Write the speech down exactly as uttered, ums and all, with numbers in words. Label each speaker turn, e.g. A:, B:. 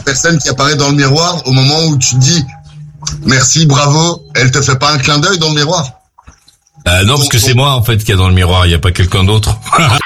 A: personne qui apparaît dans le miroir au moment où tu te dis merci, bravo, elle te fait pas un clin d'œil dans le miroir?
B: Euh, non, parce que c'est moi en fait qui est dans le miroir, il y a pas quelqu'un d'autre.